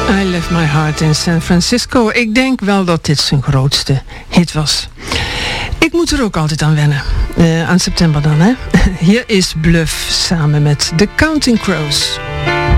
I Left My Heart in San Francisco. Ik denk wel dat dit zijn grootste hit was. Ik moet er ook altijd aan wennen. Aan september dan, hè? Hier is Bluff samen met The Counting Crows.